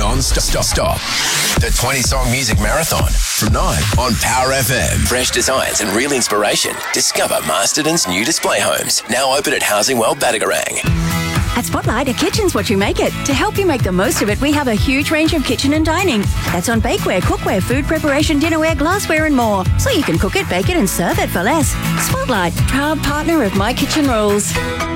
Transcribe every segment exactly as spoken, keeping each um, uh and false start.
non-stop. Stop, stop. The twenty-song music marathon from nine on Power F M. Fresh designs and real inspiration. Discover Masterton's new display homes. Now open at Housing World Battigarang. At Spotlight, a kitchen's what you make it. To help you make the most of it, we have a huge range of kitchen and dining. That's on bakeware, cookware, food preparation, dinnerware, glassware and more. So you can cook it, bake it and serve it for less. Spotlight, proud partner of My Kitchen Rules.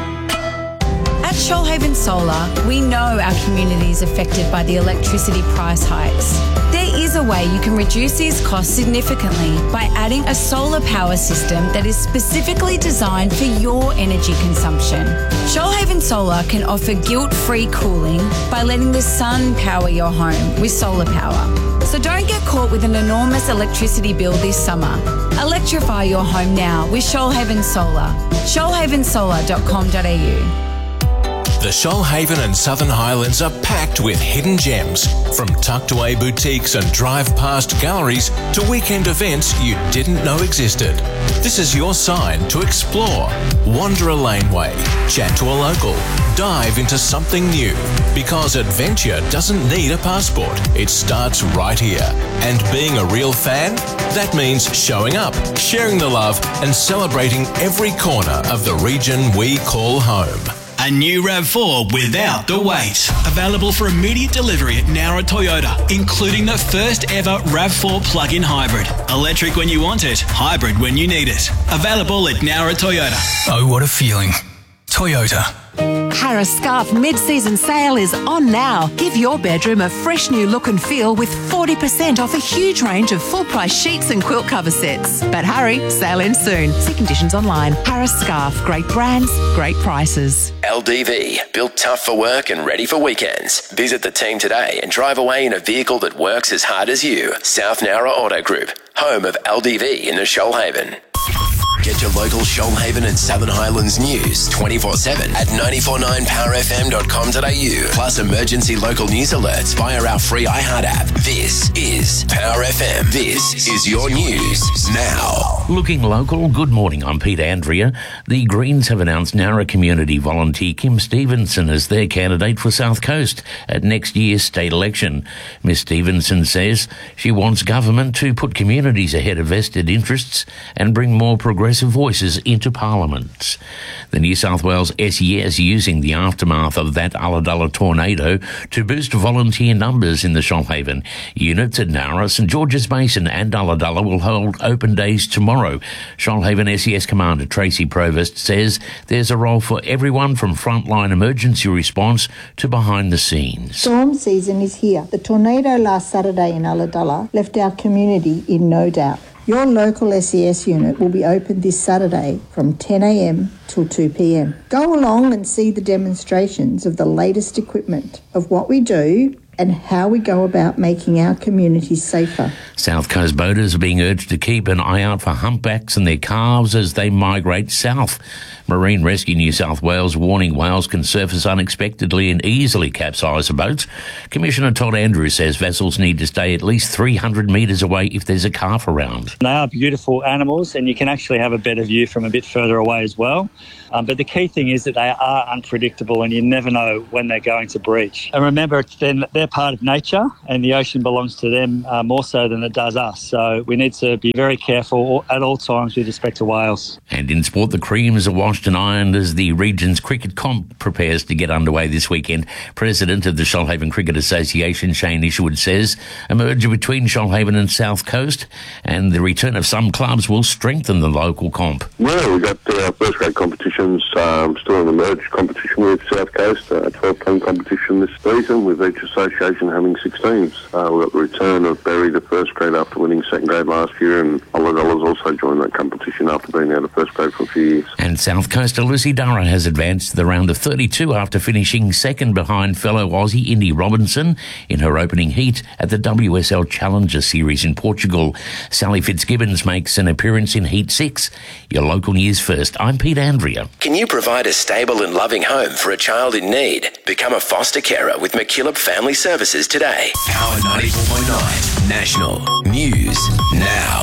At Shoalhaven Solar, we know our community is affected by the electricity price hikes. There is a way you can reduce these costs significantly by adding a solar power system that is specifically designed for your energy consumption. Shoalhaven Solar can offer guilt-free cooling by letting the sun power your home with solar power. So don't get caught with an enormous electricity bill this summer. Electrify your home now with Shoalhaven Solar. shoalhaven solar dot com dot a u. The Shoalhaven and Southern Highlands are packed with hidden gems, from tucked-away boutiques and drive-past galleries to weekend events you didn't know existed. This is your sign to explore. Wander a laneway, chat to a local, dive into something new. Because adventure doesn't need a passport. It starts right here. And being a real fan? That means showing up, sharing the love, and celebrating every corner of the region we call home. A new RAV four without the wait. Available for immediate delivery at Nowra Toyota, including the first ever RAV four plug-in hybrid. Electric when you want it, hybrid when you need it. Available at Nowra Toyota. Oh, what a feeling. Toyota. Harris Scarf mid-season sale is on now. Give your bedroom a fresh new look and feel with forty percent off a huge range of full-price sheets and quilt cover sets. But hurry, sale ends soon. See conditions online. Harris Scarf, great brands, great prices. L D V, built tough for work and ready for weekends. Visit the team today and drive away in a vehicle that works as hard as you. South Nowra Auto Group, home of L D V in the Shoalhaven. Get your local Shoalhaven and Southern Highlands news twenty-four seven at nine four nine power f m dot com dot a u. Plus emergency local news alerts via our free iHeart app. This is Power F M. This is your news now. Looking local, good morning. I'm Peter Andrea. The Greens have announced Nowra community volunteer Kim Stevenson as their candidate for South Coast at next year's state election. Miss Stevenson says she wants government to put communities ahead of vested interests and bring more progressive voices into Parliament. The New South Wales S E S using the aftermath of that Ulladulla tornado to boost volunteer numbers in the Shoalhaven. Units at Nowra, St George's Basin and Ulladulla will hold open days tomorrow. Shoalhaven S E S Commander Tracy Provost says there's a role for everyone from frontline emergency response to behind the scenes. Storm season is here. The tornado last Saturday in Ulladulla left our community in no doubt. Your local S E S unit will be open this Saturday from ten a m till two p m. Go along and see the demonstrations of the latest equipment of what we do and how we go about making our communities safer. South Coast boaters are being urged to keep an eye out for humpbacks and their calves as they migrate south. Marine Rescue New South Wales warning whales can surface unexpectedly and easily capsize a boat. Commissioner Todd Andrews says vessels need to stay at least three hundred metres away if there's a calf around. They are beautiful animals and you can actually have a better view from a bit further away as well. Um, but the key thing is that they are unpredictable and you never know when they're going to breach. And remember, they're, they're part of nature and the ocean belongs to them uh, more so than it does us. So we need to be very careful at all times with respect to whales. And in sport, the creams are washed and ironed as the region's cricket comp prepares to get underway this weekend. President of the Shoalhaven Cricket Association, Shane Ishwood, says a merger between Shoalhaven and South Coast and the return of some clubs will strengthen the local comp. Well, we've got our uh, first grade competitions um, still in the merged competition with South Coast, a twelve-team competition this season with each association having six teams. Uh, we've got the return of Berry to first grade after winning second grade last year, and Ulladulla's also joined that competition after being out of first grade for a few years. And South Coaster Lucy Durra has advanced to the round of thirty-two after finishing second behind fellow Aussie Indy Robinson in her opening heat at the W S L Challenger Series in Portugal. Sally Fitzgibbons makes an appearance in Heat six. Your local news first. I'm Pete Andrea. Can you provide a stable and loving home for a child in need? Become a foster carer with McKillop Family Services today. Power ninety-four point nine National News Now.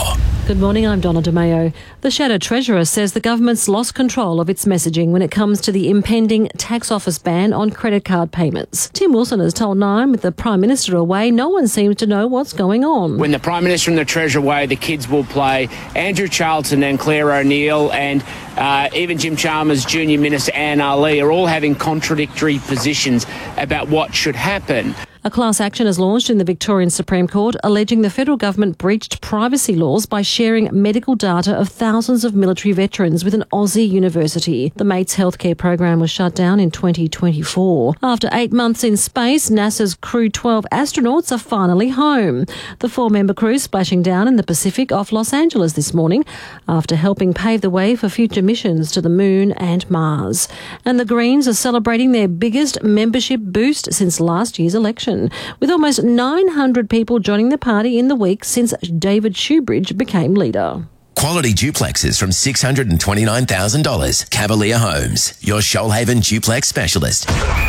Good morning, I'm Donna DeMayo. The Shadow Treasurer says the government's lost control of its messaging when it comes to the impending tax office ban on credit card payments. Tim Wilson has told Nine, with the Prime Minister away, no one seems to know what's going on. When the Prime Minister and the Treasurer away, the kids will play. Andrew Charlton and Claire O'Neill and uh, even Jim Chalmers, Junior Minister Anne Ali are all having contradictory positions about what should happen. A class action is launched in the Victorian Supreme Court alleging the federal government breached privacy laws by sharing medical data of thousands of military veterans with an Aussie university. The Mates healthcare program was shut down in twenty twenty-four. After eight months in space, NASA's Crew twelve astronauts are finally home. The four-member crew splashing down in the Pacific off Los Angeles this morning after helping pave the way for future missions to the Moon and Mars. And the Greens are celebrating their biggest membership boost since last year's election, with almost nine hundred people joining the party in the week since David Shoebridge became leader. Quality duplexes from six hundred twenty-nine thousand dollars. Cavalier Homes, your Shoalhaven duplex specialist.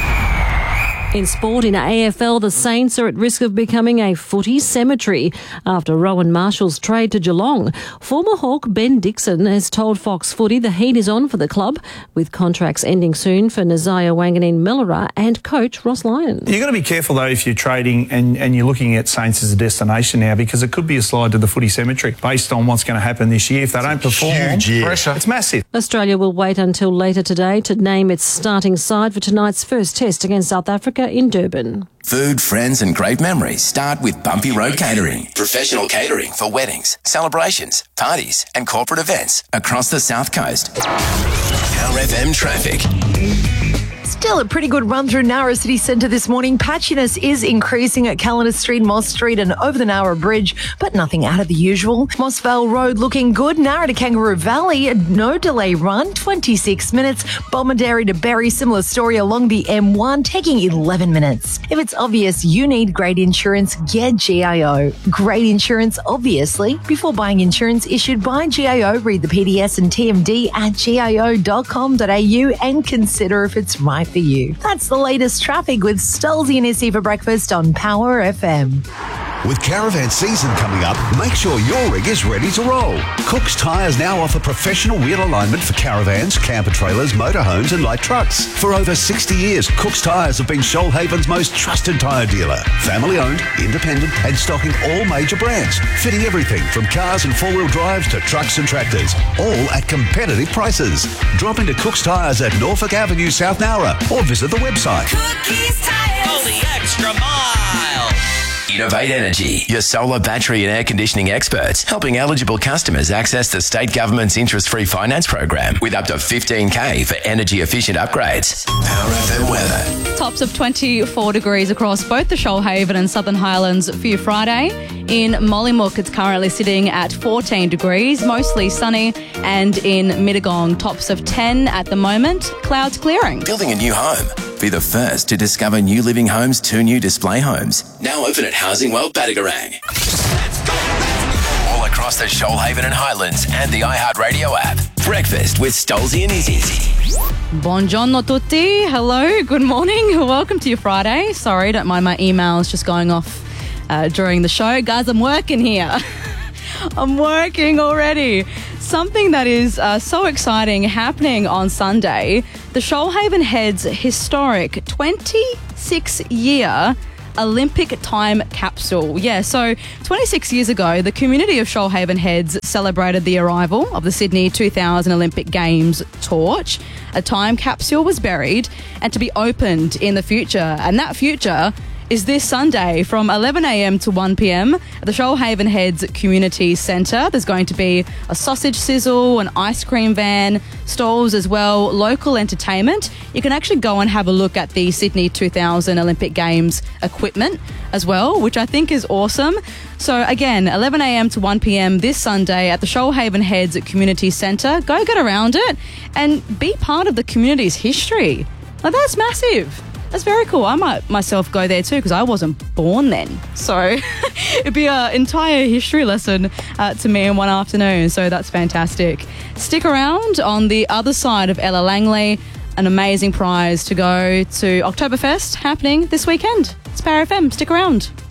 In sport, in A F L, the Saints are at risk of becoming a footy cemetery after Rowan Marshall's trade to Geelong. Former Hawk Ben Dixon has told Fox Footy the heat is on for the club, with contracts ending soon for Nazaya Wanganeen Melora and coach Ross Lyon. You've got to be careful, though, if you're trading and, and you're looking at Saints as a destination now, because it could be a slide to the footy cemetery based on what's going to happen this year. If they don't perform, huge year. Pressure. It's massive. Australia will wait until later today to name its starting side for tonight's first test against South Africa in Durban. Food, friends and great memories start with Bumpy Road Catering. Professional catering for weddings, celebrations, parties and corporate events across the South Coast. R F M traffic. Still a pretty good run through Nowra City Centre this morning. Patchiness is increasing at Callender Street, Moss Street and over the Nowra Bridge, but nothing out of the usual. Moss Vale Road looking good. Nowra to Kangaroo Valley, a no delay run, twenty-six minutes. Bomaderry to Berry, similar story along the M one, taking eleven minutes. If it's obvious you need great insurance, get G I O. Great insurance, obviously. Before buying insurance issued by G I O, read the P D S and T M D at G I O dot com dot A U and consider if it's right for you. That's the latest traffic with Stolzy and Issy for breakfast on Power F M. With caravan season coming up, make sure your rig is ready to roll. Cook's Tyres now offer professional wheel alignment for caravans, camper trailers, motorhomes and light trucks. For over sixty years, Cook's Tyres have been Shoalhaven's most trusted tyre dealer. Family owned, independent and stocking all major brands. Fitting everything from cars and four-wheel drives to trucks and tractors. All at competitive prices. Drop into Cook's Tyres at Norfolk Avenue, South Nowra or visit the website. Cookies Tyres. Go the extra mile. Innovate Energy, your solar, battery and air conditioning experts, helping eligible customers access the state government's interest-free finance program with up to fifteen K for energy-efficient upgrades. Power F M weather. Tops of twenty-four degrees across both the Shoalhaven and Southern Highlands for your Friday. In Mollymook, it's currently sitting at fourteen degrees, mostly sunny, and in Mittagong, tops of ten at the moment, clouds clearing. Building a new home. Be the first to discover New Living Homes' two new display homes. Now open at Housing World Battigarang. All across the Shoalhaven and Highlands and the iHeartRadio app. Breakfast with Stolzy and Izzy. Buongiorno tutti. Hello, good morning. Welcome to your Friday. Sorry, don't mind my emails just going off uh, during the show. Guys, I'm working here. I'm working already. Something that is uh, so exciting happening on Sunday. The Shoalhaven Heads historic twenty-six year Olympic time capsule. Yeah, so twenty-six years ago, the community of Shoalhaven Heads celebrated the arrival of the Sydney two thousand Olympic Games torch. A time capsule was buried and to be opened in the future. And that future is this Sunday from eleven a m to one p m at the Shoalhaven Heads Community Centre. There's going to be a sausage sizzle, an ice cream van, stalls as well, local entertainment. You can actually go and have a look at the Sydney two thousand Olympic Games equipment as well, which I think is awesome. So again, eleven a m to one p m this Sunday at the Shoalhaven Heads Community Centre. Go get around it and be part of the community's history. Like, that's massive. That's very cool. I might myself go there too because I wasn't born then. So it'd be an entire history lesson uh, to me in one afternoon. So that's fantastic. Stick around. On the other side of Ella Langley, an amazing prize to go to Oktoberfest happening this weekend. It's Power F M. Stick around.